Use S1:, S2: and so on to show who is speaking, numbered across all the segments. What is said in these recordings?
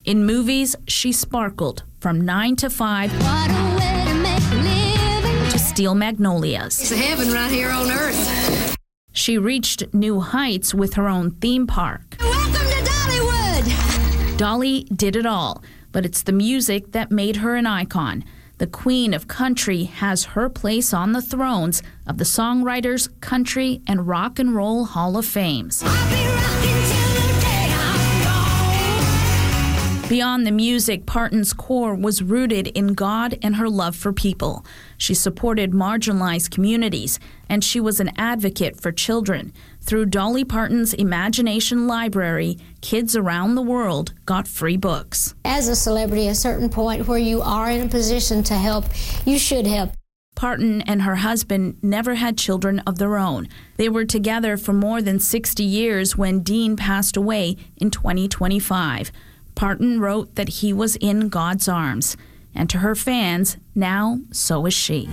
S1: In movies, she sparkled from 9 to 5 to Steel Magnolias.
S2: It's a heaven right here on Earth.
S1: She reached new heights with her own theme park.
S2: Welcome to Dollywood!
S1: Dolly did it all, but it's the music that made her an icon. The Queen of Country has her place on the thrones of the Songwriters, Country, and Rock and Roll Hall of Fames. Beyond the music, Parton's core was rooted in God and her love for people. She supported marginalized communities, and she was an advocate for children. Through Dolly Parton's Imagination Library, kids around the world got free books.
S3: As a celebrity, a certain point where you are in a position to help, you should help.
S1: Parton and her husband never had children of their own. They were together for more than 60 years when Dean passed away in 2025. Parton wrote that he was in God's arms. And to her fans, now so is she.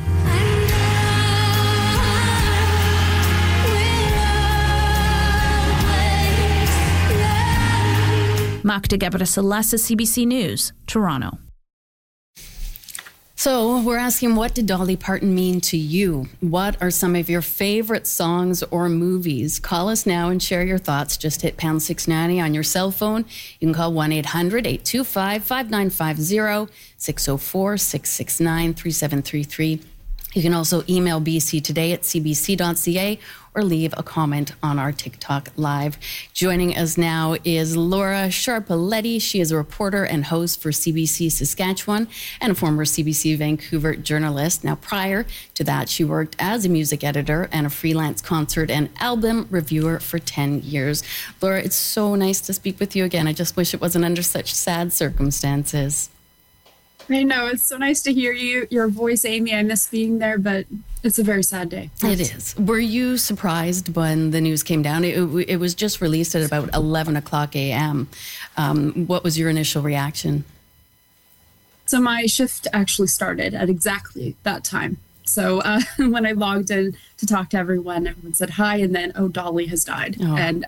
S1: Magda Gebrselassie, CBC News, Toronto.
S4: So we're asking, what did Dolly Parton mean to you? What are some of your favorite songs or movies? Call us now and share your thoughts. Just hit pound 690 on your cell phone. You can call 1-800-825-5950, 604-669-3733. You can also email bctoday@cbc.ca or leave a comment on our TikTok Live. Joining us now is Laura Sharpaletti. She is a reporter and host for CBC Saskatchewan and a former CBC Vancouver journalist. Now, prior to that, she worked as a music editor and a freelance concert and album reviewer for 10 years. Laura, it's so nice to speak with you again. I just wish it wasn't under such sad circumstances.
S5: I know. It's so nice to hear your voice, Amy. I miss being there, but it's a very sad day.
S4: It is. Were you surprised when the news came down? It was just released at about 11 o'clock a.m. What was your initial reaction?
S5: So my shift actually started at exactly that time. So when I logged in to talk to everyone said hi, and then, Dolly has died. Oh. And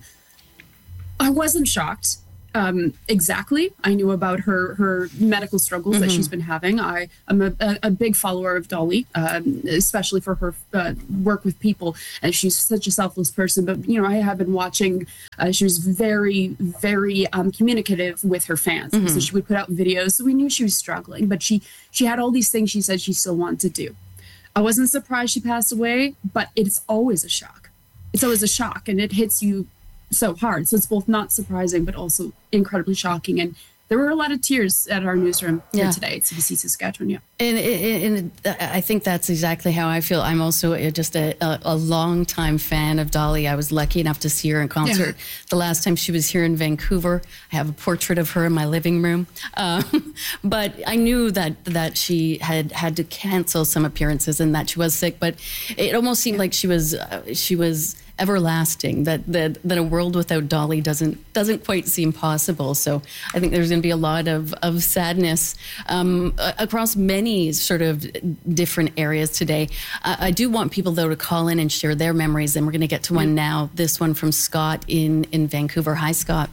S5: I wasn't shocked. Exactly. I knew about her medical struggles that she's been having. I'm a big follower of Dolly, especially for her work with people. And she's such a selfless person. But, I have been watching. She was very, very communicative with her fans. So she would put out videos. So we knew she was struggling. But she had all these things she said she still wanted to do. I wasn't surprised she passed away, but it's always a shock. It's always a shock, and it hits you so hard. So it's both not surprising, but also incredibly shocking. And there were a lot of tears at our newsroom here today at CBC Saskatchewan. Yeah.
S4: And I think that's exactly how I feel. I'm also just a long-time fan of Dolly. I was lucky enough to see her in concert the last time she was here in Vancouver. I have a portrait of her in my living room. But I knew that she had to cancel some appearances and that she was sick. But it almost seemed like she was everlasting, that a world without Dolly doesn't quite seem possible. So I think there's going to be a lot of sadness across many sort of different areas today. I do want people, though, to call in and share their memories, and we're going to get to one now. This one from Scott in Vancouver. Hi, Scott.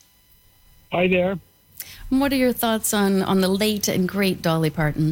S6: Hi there.
S4: What are your thoughts on the late and great Dolly Parton?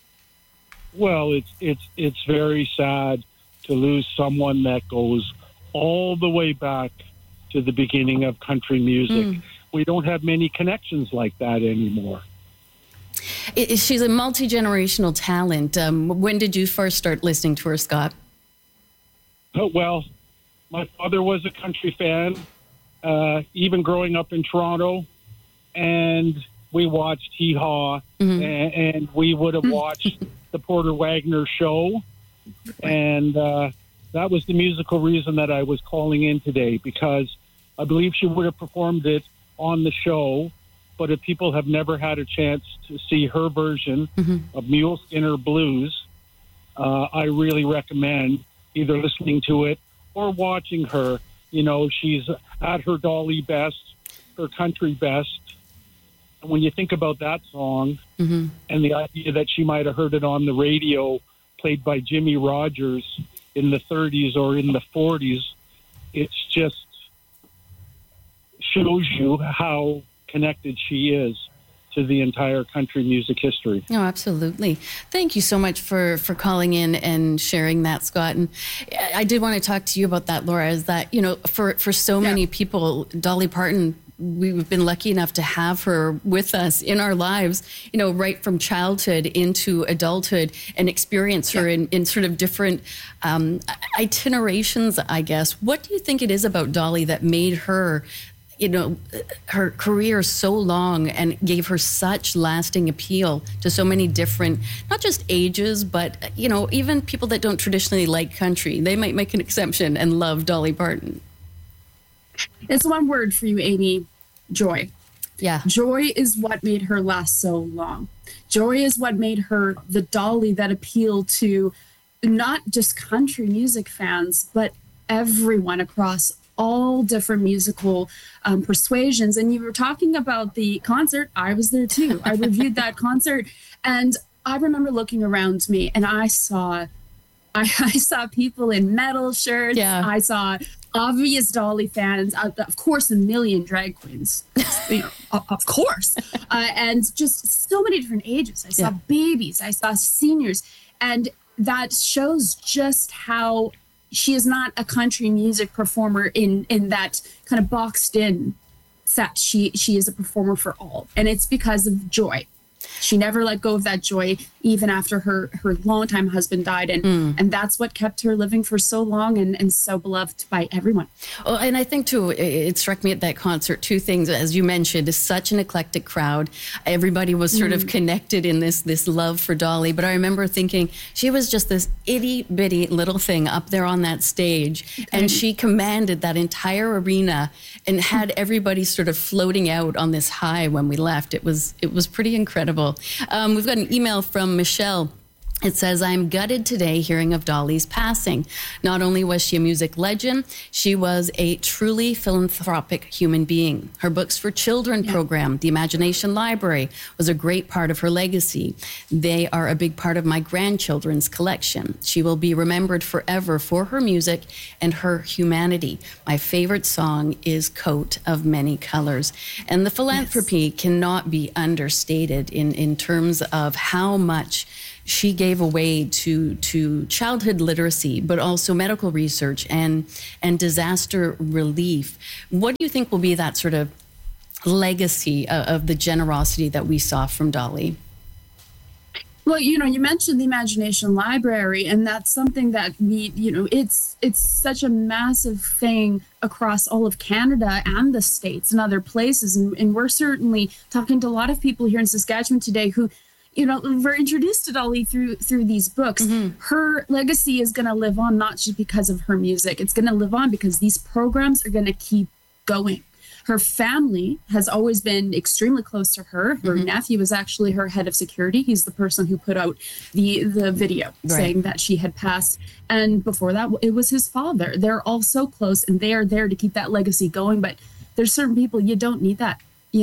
S6: Well, it's very sad to lose someone that goes all the way back to the beginning of country music. We don't have many connections like that anymore.
S4: She's a multi-generational talent. When did you first start listening to her, Scott?
S6: Oh, well, my father was a country fan, even growing up in Toronto, and we watched Hee Haw, and we would have watched the Porter Wagoner show, and that was the musical reason that I was calling in today, because I believe she would have performed it on the show, but if people have never had a chance to see her version of Mule Skinner Blues, I really recommend either listening to it or watching her. She's at her Dolly best, her country best. And when you think about that song and the idea that she might have heard it on the radio played by Jimmy Rogers in the 30s or in the 40s, it's just shows you how connected she is to the entire country music history.
S4: No, absolutely. Thank you so much for calling in and sharing that, Scott. And I did want to talk to you about that, Laura, is that, for so many people, Dolly Parton, we've been lucky enough to have her with us in our lives, right from childhood into adulthood, and experience her in sort of different itinerations, I guess. What do you think it is about Dolly that made her, her career so long and gave her such lasting appeal to so many different, not just ages, but, even people that don't traditionally like country? They might make an exception and love Dolly Parton.
S5: It's one word for you, Amy: joy.
S4: Yeah.
S5: Joy is what made her last so long. Joy is what made her the Dolly that appealed to not just country music fans, but everyone across all different musical persuasions. And you were talking about the concert. I was there too. I reviewed that concert, and I remember looking around me, and I saw people in metal shirts.
S4: Yeah.
S5: I saw obvious Dolly fans, of course, a million drag queens, of course, and just so many different ages. I saw babies, I saw seniors, and that shows just how she is not a country music performer in that kind of boxed in set. She is a performer for all, and it's because of joy. She never let go of that joy, even after her longtime husband died. And that's what kept her living for so long and so beloved by everyone.
S4: Oh, and I think, too, it struck me at that concert, two things. As you mentioned, it's such an eclectic crowd. Everybody was sort of connected in this love for Dolly. But I remember thinking she was just this itty-bitty little thing up there on that stage. And she commanded that entire arena and had everybody sort of floating out on this high when we left. It was pretty incredible. We've got an email from Michelle. It says, I'm gutted today hearing of Dolly's passing. Not only was she a music legend, she was a truly philanthropic human being. Her Books for Children program, the Imagination Library, was a great part of her legacy. They are a big part of my grandchildren's collection. She will be remembered forever for her music and her humanity. My favorite song is Coat of Many Colors. And the philanthropy cannot be understated in terms of how much she gave away to childhood literacy, but also medical research and disaster relief. What do you think will be that sort of legacy of the generosity that we saw from Dolly?
S5: Well, you mentioned the Imagination Library, and that's something that it's such a massive thing across all of Canada and the States and other places. And we're certainly talking to a lot of people here in Saskatchewan today who were introduced to Dolly through these books. Her legacy is going to live on, not just because of her music. It's going to live on because these programs are going to keep going. Her family has always been extremely close to her. Her nephew was actually her head of security. He's the person who put out the video saying that she had passed. And before that, it was his father. They're all so close, and they are there to keep that legacy going. But there's certain people you don't need that.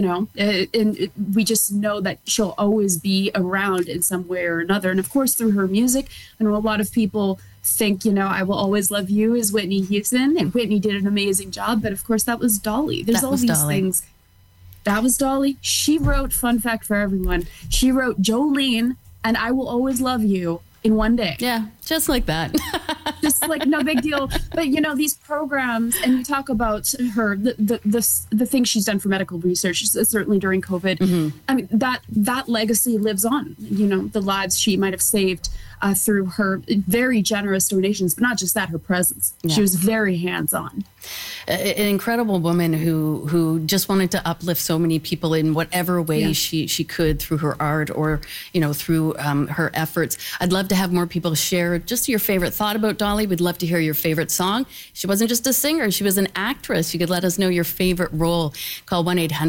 S5: We just know that she'll always be around in some way or another. And of course, through her music, I know a lot of people think, I Will Always Love You is Whitney Houston, and Whitney did an amazing job. But of course, that was Dolly. There's all these things. That was Dolly. She wrote, fun fact for everyone, she wrote Jolene and I Will Always Love You in one day.
S4: Yeah, just like that.
S5: Just like no big deal. But these programs, and you talk about her, the things she's done for medical research, certainly during COVID. I mean, that legacy lives on. The lives she might have saved through her very generous donations, but not just that, her presence. Yeah. She was very hands-on.
S4: An incredible woman who just wanted to uplift so many people in whatever way she could through her art or, through her efforts. I'd love to have more people share just your favorite thought about Dolly. We'd love to hear your favorite song. She wasn't just a singer. She was an actress. You could let us know your favorite role. Call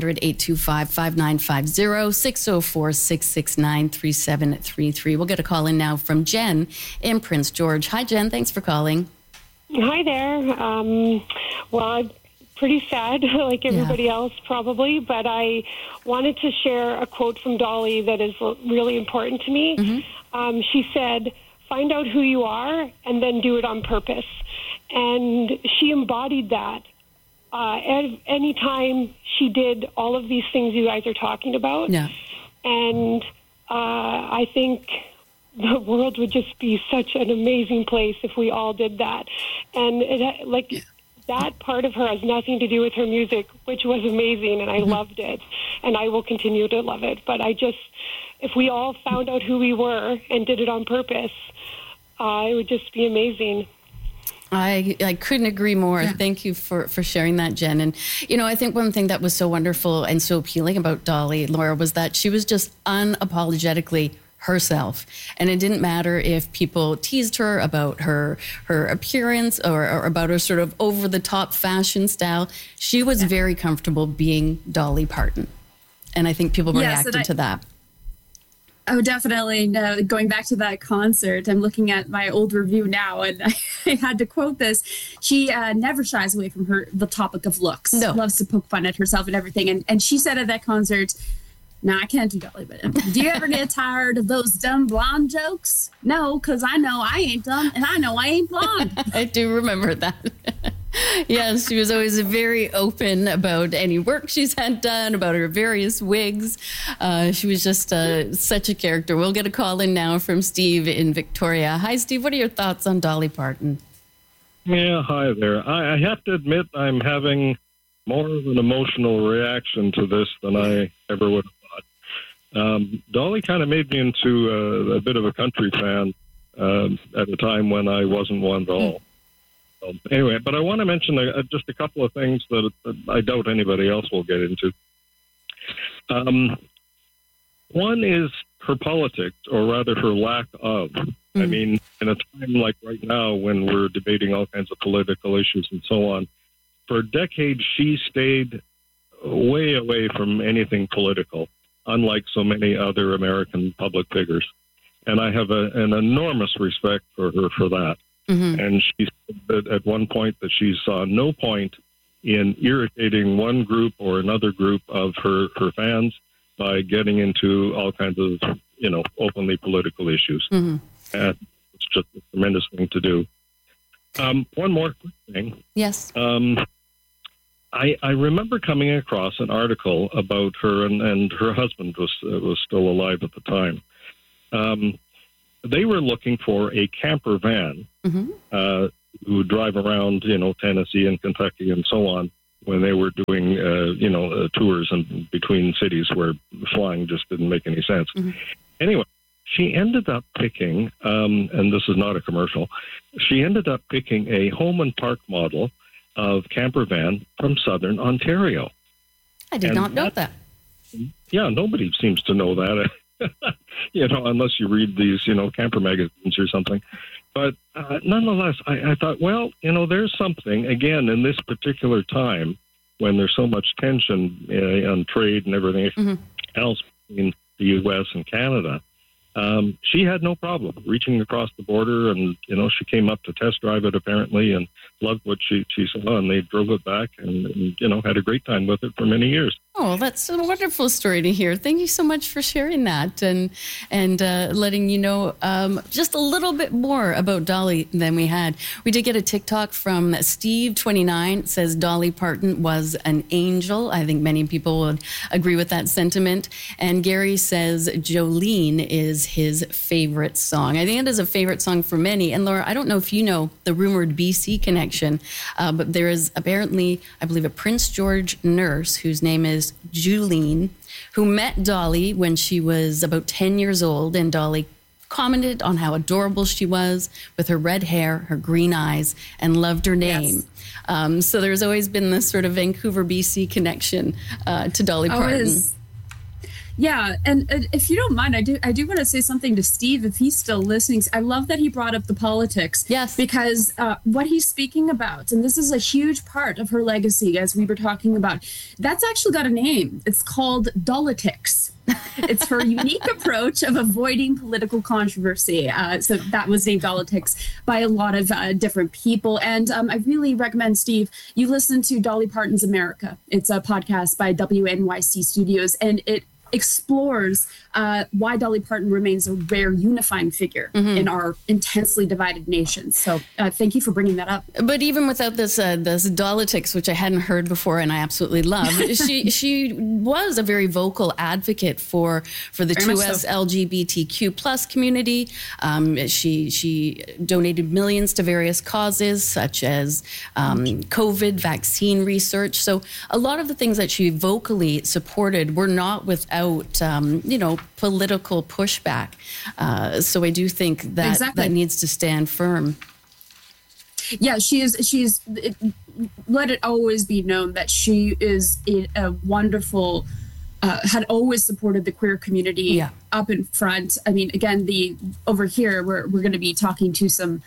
S4: 1-800-825-5950, 604-669-3733. We'll get a call in now from Jen in Prince George. Hi, Jen. Thanks for calling.
S7: Hi there. Well, I'm pretty sad, like everybody else probably, but I wanted to share a quote from Dolly that is really important to me. She said, "Find out who you are and then do it on purpose." And she embodied that anytime she did all of these things you guys are talking about.
S4: Yeah.
S7: And I think the world would just be such an amazing place if we all did that. And that part of her has nothing to do with her music, which was amazing, and I loved it, and I will continue to love it. But if we all found out who we were and did it on purpose, it would just be amazing.
S4: I couldn't agree more. Yeah. Thank you for sharing that, Jen. And, I think one thing that was so wonderful and so appealing about Dolly, Laura, was that she was just unapologetically herself. And it didn't matter if people teased her about her appearance or about her sort of over-the-top fashion style. She was very comfortable being Dolly Parton. And I think people reacted to that.
S5: Oh, definitely. No, going back to that concert, I'm looking at my old review now, and I had to quote this. She never shies away from the topic of looks. No. Loves to poke fun at herself and everything. And she said at that concert, "No, I can't do Dolly, but do you ever get tired of those dumb blonde jokes? No, because I know I ain't dumb, and I know I ain't blonde."
S4: I do remember that. Yes, she was always very open about any work she's had done, about her various wigs. She was just such a character. We'll get a call in now from Steve in Victoria. Hi, Steve. What are your thoughts on Dolly Parton?
S8: Yeah, hi there. I have to admit I'm having more of an emotional reaction to this than I ever would have thought. Dolly kind of made me into a bit of a country fan at a time when I wasn't one at all. Anyway, but I want to mention just a couple of things that I doubt anybody else will get into. One is her politics, or rather her lack of. I mean, in a time like right now when we're debating all kinds of political issues and so on, for decades she stayed way away from anything political, unlike so many other American public figures. And I have an enormous respect for her for that. Mm-hmm. And she said at one point that she saw no point in irritating one group or another group of her fans by getting into all kinds of, openly political issues. Mm-hmm. And it's just a tremendous thing to do. One more quick thing.
S4: Yes.
S8: I remember coming across an article about her, and her husband was still alive at the time. They were looking for a camper van who would drive around, Tennessee and Kentucky and so on when they were doing, tours and between cities where flying just didn't make any sense. Mm-hmm. Anyway, she ended up picking, and this is not a commercial, she ended up picking a Holman Park model of camper van from Southern Ontario.
S4: I did not know that.
S8: Yeah, nobody seems to know that. Unless you read these, camper magazines or something. But nonetheless, I thought, well, there's something, again, in this particular time when there's so much tension on trade and everything else between the U.S. and Canada. She had no problem reaching across the border, and, she came up to test drive it apparently and loved what she saw, and they drove it back and had a great time with it for many years.
S4: Oh, that's a wonderful story to hear. Thank you so much for sharing that and letting just a little bit more about Dolly than we had. We did get a TikTok from Steve29. It says Dolly Parton was an angel. I think many people would agree with that sentiment. And Gary says Jolene is his favorite song. I think it is a favorite song for many. And Laura, I don't know if you know the rumored BC connection, but there is apparently, I believe, a Prince George nurse whose name is Jolene, who met Dolly when she was about 10 years old, and Dolly commented on how adorable she was with her red hair, her green eyes, and loved her name. Yes. So there's always been this sort of Vancouver, BC connection to Dolly Parton.
S5: Yeah, and if you don't mind, I do want to say something to Steve if he's still listening. I love that he brought up the politics.
S4: Yes.
S5: Because what he's speaking about, and this is a huge part of her legacy, as we were talking about, that's actually got a name. It's called Dolitics. It's her unique approach of avoiding political controversy. So that was named Dolitics by a lot of different people. And I really recommend, Steve, you listen to Dolly Parton's America. It's a podcast by WNYC Studios, and it explores why Dolly Parton remains a rare unifying figure in our intensely divided nation. So thank you for bringing that up.
S4: But even without this politics, which I hadn't heard before and I absolutely love, she was a very vocal advocate for the
S5: Very much
S4: 2S
S5: so.
S4: LGBTQ plus community. She donated millions to various causes such as COVID vaccine research. So a lot of the things that she vocally supported were not without political pushback. So I do think that
S5: Exactly.
S4: that needs to stand firm.
S5: Yeah, she's let it always be known that she is a wonderful, had always supported the queer community up in front. I mean, again, over here, we're going to be talking to some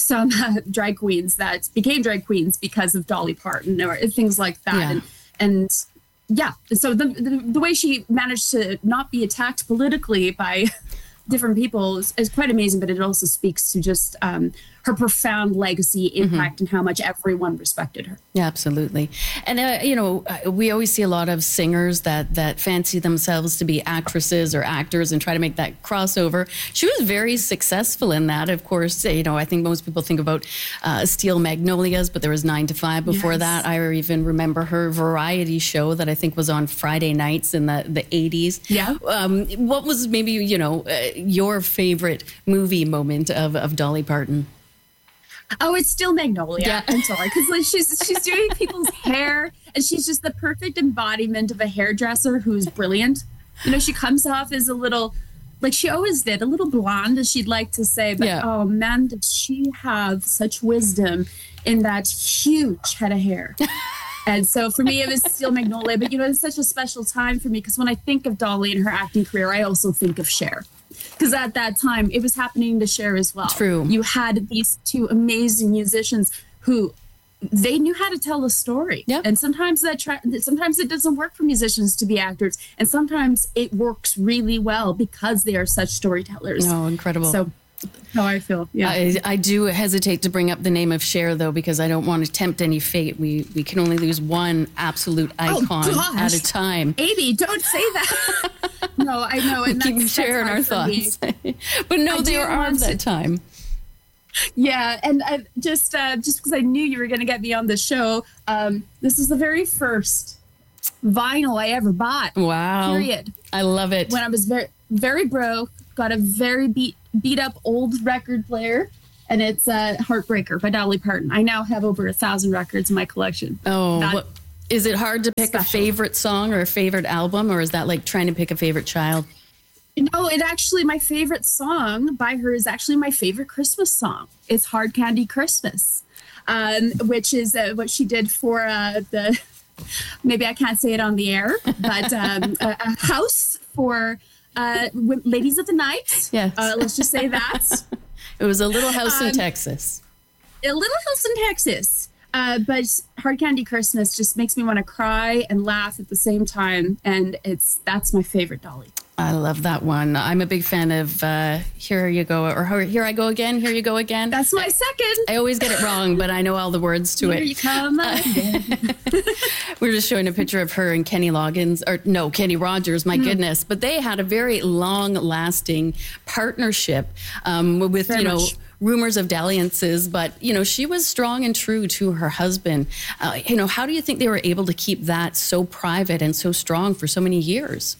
S5: drag queens that became drag queens because of Dolly Parton or things like that.
S4: Yeah.
S5: And yeah, so the way she managed to not be attacked politically by different people is quite amazing, but it also speaks to just her profound legacy, impact, and how much everyone respected her.
S4: Yeah, absolutely. And, we always see a lot of singers that fancy themselves to be actresses or actors and try to make that crossover. She was very successful in that. Of course, I think most people think about Steel Magnolias, but there was 9 to 5 before that. I even remember her variety show that I think was on Friday nights in the 80s.
S5: Yeah.
S4: What was maybe, your favorite movie moment of Dolly Parton?
S5: Oh, it's still Magnolia.
S4: Yeah.
S5: I'm sorry, because she's doing people's hair, and she's just the perfect embodiment of a hairdresser who's brilliant. She comes off as a little, like she always did, a little blonde, as she'd like to say. But oh man, did she have such wisdom in that huge head of hair. And so for me, it was still Magnolia. But it's such a special time for me because when I think of Dolly and her acting career, I also think of Cher. Because at that time, it was happening to Cher as well.
S4: True.
S5: You had these two amazing musicians who they knew how to tell a story.
S4: Yep.
S5: And sometimes sometimes it doesn't work for musicians to be actors. And sometimes it works really well because they are such storytellers.
S4: Oh, incredible.
S5: So how I feel. Yeah.
S4: I do hesitate to bring up the name of Cher, though, because I don't want to tempt any fate. We can only lose one absolute icon at a time.
S5: Amy, don't say that. No, I know. And
S4: Keep sharing our thoughts. But no, they are of that time.
S5: Yeah, and just because I knew you were going to get me on the show, this is the very first vinyl I ever bought.
S4: Wow.
S5: Period.
S4: I love it.
S5: When I was very, very broke, got a very beat up old record player, and it's Heartbreaker by Dolly Parton. I now have over 1,000 records in my collection.
S4: Oh, is it hard to pick a favorite song or a favorite album, or is that like trying to pick a favorite child?
S5: No, my favorite song by her is actually my favorite Christmas song. It's Hard Candy Christmas, which is what she did for maybe I can't say it on the air, but a house for ladies of the night.
S4: Yes.
S5: Let's just say that.
S4: It was a little house in Texas.
S5: A little house in Texas. But Hard Candy Christmas just makes me want to cry and laugh at the same time. And that's my favorite Dolly.
S4: I love that one. I'm a big fan of Here You Go, or Here I Go Again, Here You Go Again.
S5: That's my second.
S4: I always get it wrong, but I know all the words to
S5: Here
S4: it.
S5: you come again.
S4: We were just showing a picture of her and Kenny Rogers, my goodness. But they had a very long-lasting partnership with,
S5: Very much.
S4: rumors of dalliances, but she was strong and true to her husband. How do you think they were able to keep that so private and so strong for so many years?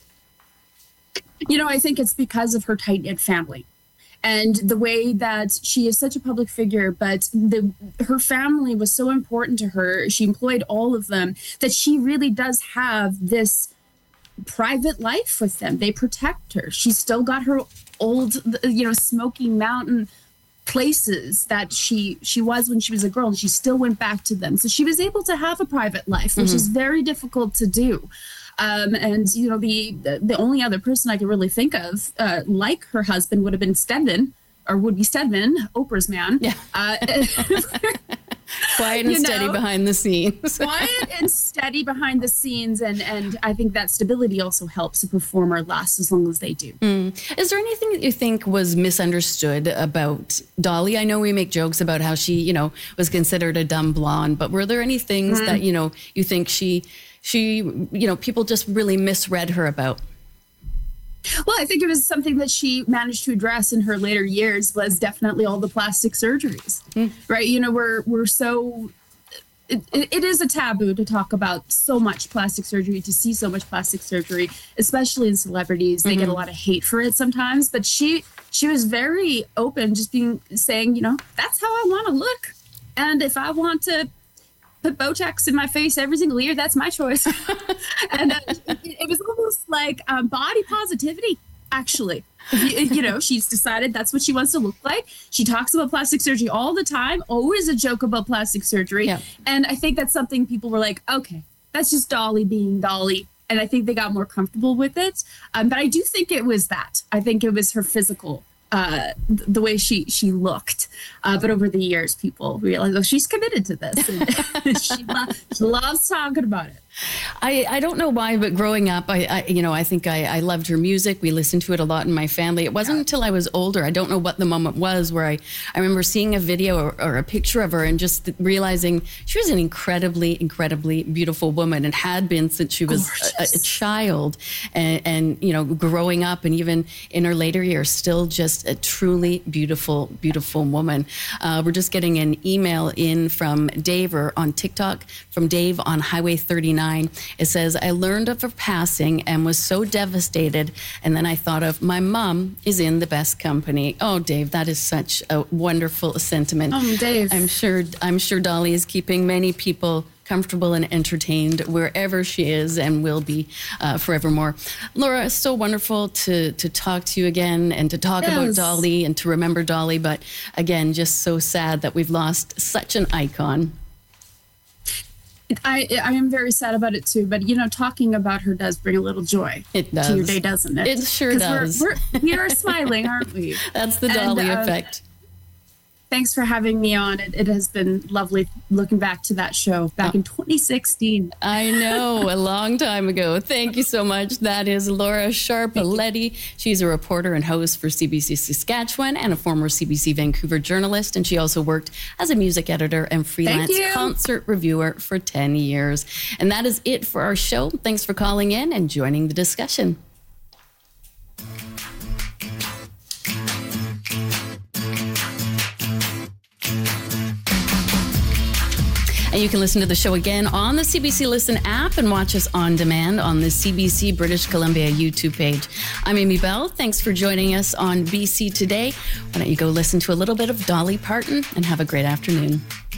S5: I think it's because of her tight-knit family and the way that she is such a public figure, but her family was so important to her. She employed all of them that she really does have this private life with them. They protect her. She's still got her old, Smoky Mountain places that she was when she was a girl, and she still went back to them. So she was able to have a private life, which is very difficult to do. And the only other person I could really think of like her husband would be Stedman, Oprah's man.
S4: Yeah. Quiet and steady behind the scenes.
S5: Quiet and steady behind the scenes, and I think that stability also helps a performer last as long as they do.
S4: Is there anything that you think was misunderstood about Dolly? I know we make jokes about how she, was considered a dumb blonde, but were there any things that, you think she people just really misread her about?
S5: Well, I think it was something that she managed to address in her later years was definitely all the plastic surgeries, right? You know, we're so, it is a taboo to talk about so much plastic surgery, to see so much plastic surgery, especially in celebrities. They get a lot of hate for it sometimes, but she was very open, just saying, you know, that's how I want to look. And if I want to put Botox in my face every single year, that's my choice. And it was almost like body positivity, actually. You know, she's decided that's what she wants to look like. She talks about plastic surgery all the time, always a joke about plastic surgery. Yeah. And I think that's something people were like, okay, that's just Dolly being Dolly. And I think they got more comfortable with it. But I do think it was that. I think it was her physical, the way she looked. But over the years, people realized, oh, she's committed to this. And she loves talking about it.
S4: I don't know why, but growing up, I think I loved her music. We listened to it a lot in my family. It wasn't until I was older, I don't know what the moment was, where I remember seeing a video or a picture of her and just realizing she was an incredibly, incredibly beautiful woman and had been since she was a child. And, you know, growing up and even in her later years, still just a truly beautiful, beautiful woman. We're just getting an email in from Dave on TikTok, from Dave on Highway 39. It says, I learned of her passing and was so devastated. And then I thought of my mom is in the best company. Oh, Dave, that is such a wonderful sentiment.
S5: Oh, Dave.
S4: I'm sure Dolly is keeping many people comfortable and entertained wherever she is and will be forevermore. Laura, it's so wonderful to talk to you again and to talk about Dolly and to remember Dolly. But again, just so sad that we've lost such an icon.
S5: I am very sad about it too, but you know, talking about her does bring a little joy to your day, doesn't it?
S4: It sure does.
S5: We are smiling, aren't we?
S4: That's the Dolly effect.
S5: Thanks for having me on. It has been lovely looking back to that show back in 2016.
S4: I know, a long time ago. Thank you so much. That is Laura Sharp-Letty. She's a reporter and host for CBC Saskatchewan and a former CBC Vancouver journalist. And she also worked as a music editor and freelance concert reviewer for 10 years. And that is it for our show. Thanks for calling in and joining the discussion. And you can listen to the show again on the CBC Listen app and watch us on demand on the CBC British Columbia YouTube page. I'm Amy Bell. Thanks for joining us on BC Today. Why don't you go listen to a little bit of Dolly Parton and have a great afternoon.